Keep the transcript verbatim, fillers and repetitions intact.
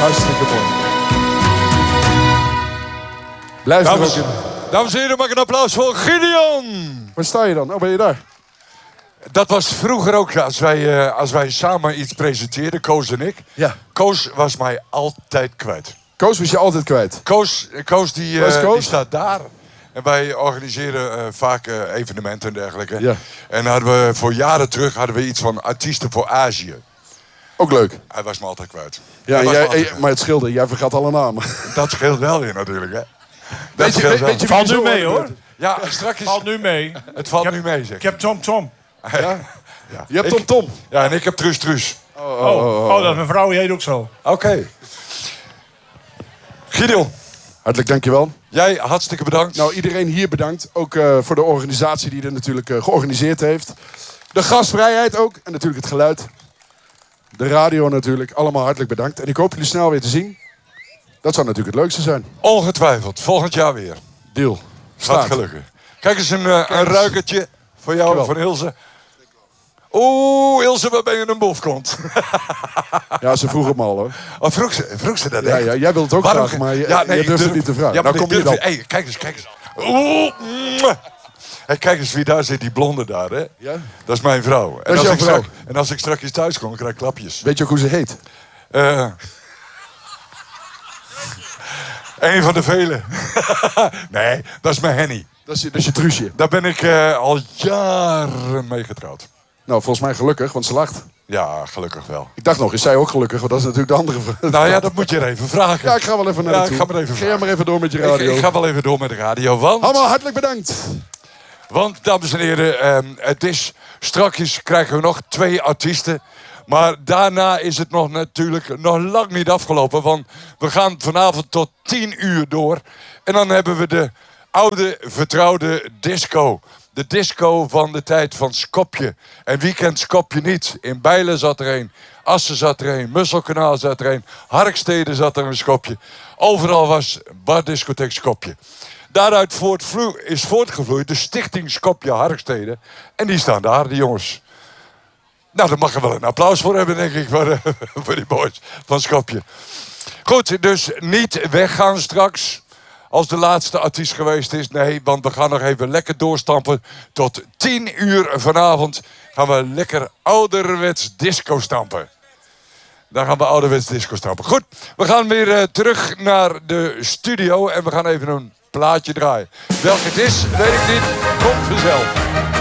Hartstikke mooi. Blijf er ook in. Dames en heren, maak een applaus voor Gideon. Waar sta je dan? Oh, ben je daar? Dat was vroeger ook, als wij, uh, als wij samen iets presenteerden, Koos en ik. Ja. Koos was mij altijd kwijt. Koos was je altijd kwijt? Koos, Koos, die, uh, Koos? die staat daar. En wij organiseren uh, vaak uh, evenementen en dergelijke. Ja. En hadden we, voor jaren terug hadden we iets van artiesten voor Azië. Ook leuk. Hij was me altijd kwijt. Ja, was jij, me altijd eh, maar het scheelde, jij vergat alle namen. Dat scheelt wel weer natuurlijk, hè. Dat Weet je, scheelt weet, wel. weet je Valt wie nu zo mee, hoor. Ja, straks. Valt nu mee. Het valt Ik nu heb- mee, zeg. Ik heb Tom Tom. Ja? Ja. Je hebt Ik- Tom Tom. Ja, en ik heb Truus Truus. Oh, oh, Oh, oh, oh. oh, dat mijn vrouw heet ook zo. Oké. Okay. Gideon, Hartelijk dankjewel. jij hartstikke bedankt. Nou, iedereen hier bedankt. Ook uh, voor de organisatie die dit natuurlijk uh, georganiseerd heeft. De gastvrijheid ook. En natuurlijk het geluid. De radio natuurlijk. Allemaal hartelijk bedankt. En ik hoop jullie snel weer te zien. Dat zou natuurlijk het leukste zijn. Ongetwijfeld, volgend jaar weer. Deal. Gaat Staat. gelukkig. Kijk eens, een, uh, een ruikertje voor jou, Dankjewel. van Ilse. Oeh, Ilse, waar ben je een bof komt? Ja, ze vroeg het me al hoor. Oh, vroeg ze, vroeg ze dat Ja, echt? ja, jij wilt het ook Waarom- graag, maar je, Ja, nee, je ik durft het durf- niet te vragen. Ja, maar nou, kom ik je durf- dan. Hey, kijk eens, kijk eens. Oeh, mwah. Hey, kijk eens wie daar zit, die blonde daar, hè? Ja? Dat is mijn vrouw. En is als jouw ik vrouw. Straks, en als ik straks thuis kom, krijg ik klapjes. Weet je ook hoe ze heet? Uh, Een van de vele. Nee, dat is mijn Henny. Dat is je, dat is je truusje. Daar ben ik uh, al jaren mee getrouwd. Nou, volgens mij gelukkig, want ze lacht. Ja, gelukkig wel. Ik dacht nog, is zij ook gelukkig? Want dat is natuurlijk de andere vraag. Nou ja, dat moet je er even vragen. Ja, ik ga wel even naar Ja, de ik toe. ga maar even Ga jij vragen. maar even door met je Ik, radio. ik ga wel even door met de radio, want... Allemaal hartelijk bedankt. Want, dames en heren, um, het is... Strakjes krijgen we nog twee artiesten. Maar daarna is het nog natuurlijk nog lang niet afgelopen. Want we gaan vanavond tot tien uur door. En dan hebben we de oude, vertrouwde disco. De disco van de tijd van Skopje. En wie kent Skopje niet? In Bijlen zat er een. Assen zat er een. Musselkanaal zat er een. Harkstede zat er een Skopje. Overal was bardiscotheek Skopje. Daaruit voortvloe, is voortgevloeid de stichting Skopje Harkstede. En die staan daar, die jongens. Nou, daar mag er wel een applaus voor hebben, denk ik, voor, uh, voor die boys van Skopje. Goed, dus niet weggaan straks als de laatste artiest geweest is. Nee, want we gaan nog even lekker doorstampen. Tot tien uur vanavond gaan we lekker ouderwets disco stampen. Dan gaan we ouderwets disco stampen. Goed, we gaan weer uh, terug naar de studio en we gaan even een plaatje draaien. Welk het is, weet ik niet. Komt vanzelf.